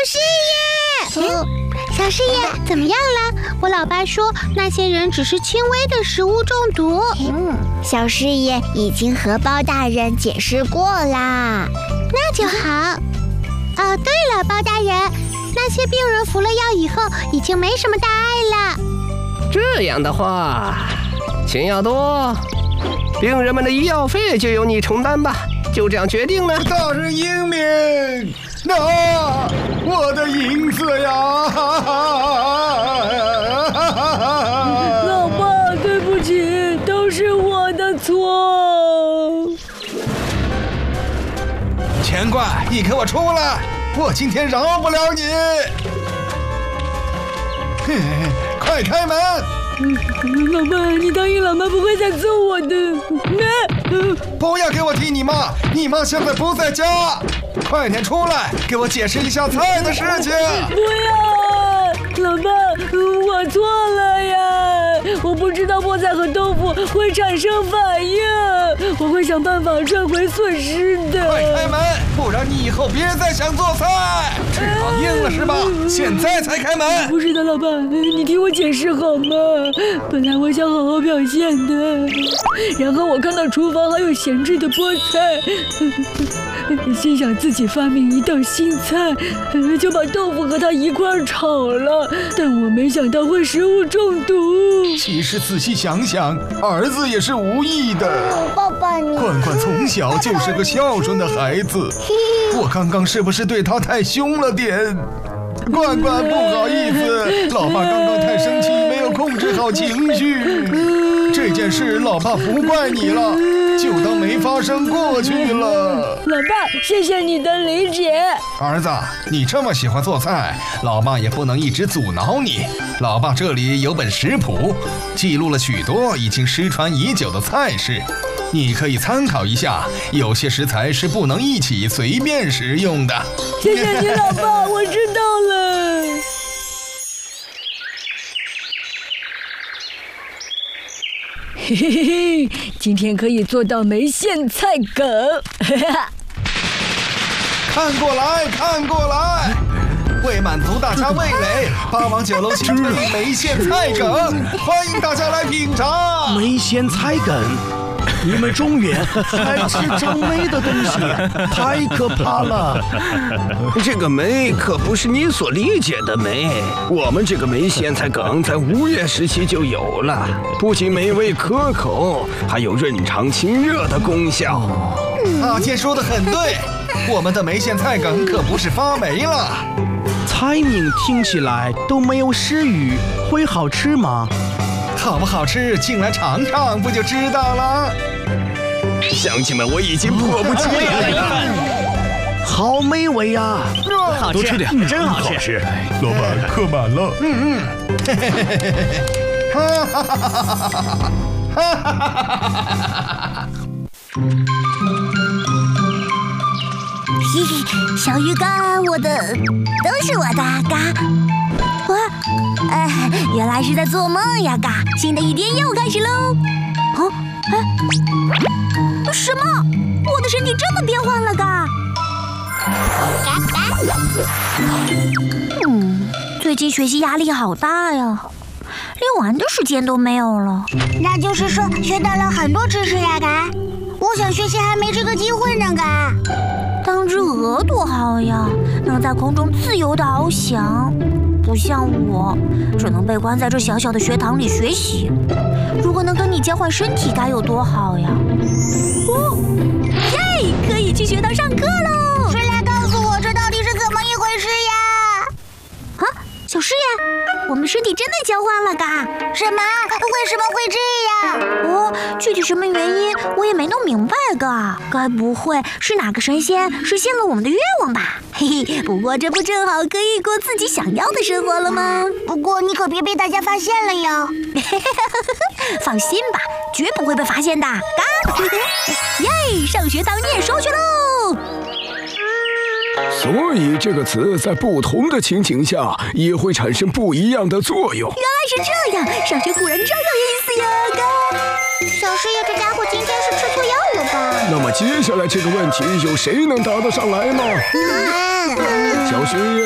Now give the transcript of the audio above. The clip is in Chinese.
师爷，小师爷怎么样了？我老爸说那些人只是轻微的食物中毒。 小师爷已经和包大人解释过啦。 那就好。哦，对了，包大人，那些病人服了药以后已经没什么大碍了。 这样的话，钱要多，病人们的医药费就由你承担吧。就这样决定了。 大人英明，我的银子呀！ 老爸，对不起，都是我的错。 钱怪，你给我出来！我今天饶不了你！快开门！ 老爸，你答应老妈不会再揍我的。 不要给我提你妈，你妈现在不在家。快点出来，给我解释一下菜的事情。 不要，老爸，我错了呀！我不知道菠菜和豆腐会产生反应，我会想办法赚回损失的。 快开门，不然你以后别再想做菜。翅膀硬了是吧？现在才开门。 不是的，老爸，你听我解释好吗？本来我想好好表现的，然后我看到厨房还有闲置的菠菜，心想自己发明一道新菜，就把豆腐和它一块炒了，但我没想到会食物中毒。 其实仔细想想，儿子也是无意的。 爸爸，你冠冠从小就是个孝顺的孩子，我刚刚是不是对他太凶了点？冠冠，不好意思，老爸刚刚太生气，没有控制好情绪。这件事老爸不怪你了，就当没发生过去了。 老爸，谢谢你的理解。 儿子，你这么喜欢做菜，老爸也不能一直阻挠你。老爸这里有本食谱，记录了许多已经失传已久的菜式，你可以参考一下。有些食材是不能一起随便食用的。 谢谢你，老爸，我知道了。嘿嘿嘿嘿，今天可以做到梅县菜梗。 看过来，看过来！为满足大家味蕾，八王酒楼新备梅县菜梗，欢迎大家来品尝。 梅县菜梗，你们中原还吃长梅的东西，太可怕了。 这个梅可不是你所理解的梅，我们这个梅县菜梗在吴越时期就有了，不仅美味可口，还有润肠清热的功效。 阿健说的很对，我们的梅县菜梗可不是发霉了。 菜名听起来都没有食欲，会好吃吗？ 好不好吃，进来尝尝不就知道了。 乡亲们，我已经迫不及待了。 好美味呀！ 好吃， 多吃点， 真好吃。 老板客满了。哈哈哈哈哈！ 嘿嘿，小鱼干，我的都是我的，嘎。哇，原来是在做梦呀，嘎！新的一天又开始喽。什么？我的身体这么变换了，嘎？最近学习压力好大呀，连玩的时间都没有了。 那就是说学到了很多知识呀，嘎。我想学习还没这个机会呢，嘎。 当只鹅多好呀，能在空中自由地翱翔。不像我，只能被关在这小小的学堂里学习。如果能跟你交换身体，该有多好呀！哦，耶，可以去学堂上课喽！ 谁来告诉我这到底是怎么一回事呀？ 啊，小师爷，我们身体真的交换了，嘎！ 什么？为什么会这样？ 哦，具体什么原因我也没弄明白，嘎。该不会是哪个神仙实现了我们的愿望吧？嘿嘿，不过这不正好可以过自己想要的生活了吗？ 不过你可别被大家发现了哟。 放心吧，绝不会被发现的，嘎！耶，上学堂念数学喽！ 所以这个词在不同的情景下也会产生不一样的作用。 原来是这样，上学果然真有意思呀，嘎！ 小师爷这家伙今天是吃错药了吧？ 那么接下来这个问题有谁能答得上来吗？小学